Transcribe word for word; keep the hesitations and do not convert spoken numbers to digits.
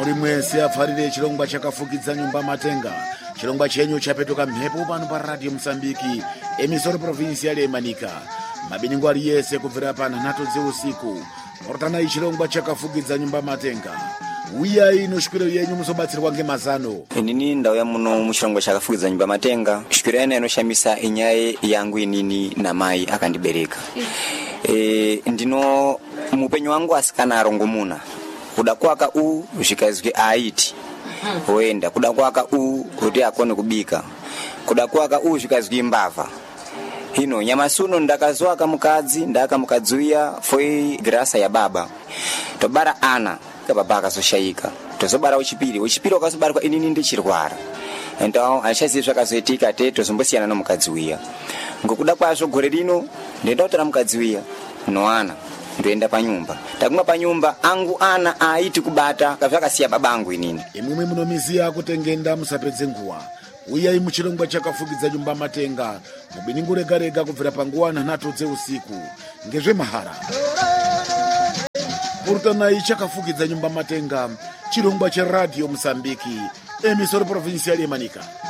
muri mwese afarire chirongwa chakafukidza nyumba matenga. Chirongwa chenyu chapetuka mhepo pano pa Radio Msambiki, emisoro provincial Manika. Mabiningwa yese kubvira pa nhatu dzeusiku. Portana ichirongwa chakafukidza nyumba matenga. Uya ino shikiro yenyu musobatsirwa ngemazano. Inini ndauya muno muchirongwa chakafukidza nyumba matenga. Shikiro yana inoshamisa inyaye yangu inini na mai akandibereka. E, ndino mupenyu wangu asikana arongomuna. Kuda kwaka u zvikazwe aiti oenda, kuda kwaka u kuti akone kubika, kuda kwaka u zvikazwe mbava. Hino nyamasuno ndakazwaka mukadzi ndaka mukadzuya foi grasa ya baba tobara ana kababa akazoshaika tozobara uchipiri uchipiri wakazobara kwa inini ndichirwara endo achazizwa kazoitika te tozombosiyana no mukadzuya ngokuda kwazvo gore rino ndendautara mukadzuya no ana ndoenda panyumba takumwa panyumba angu ana aiti kubata kavakasiya babangu inini imwe munomiziya kutengenda musapedze nguwa. Uya imuchirongwa chakafukidza nyumba matenga mubiningu rega rega kubvira panguwa nhatu dzeusiku ngezve mahara. Portana ichakafukidza nyumba matenga chirongwa cheRadio Msambiki, emisoro provincial Manika.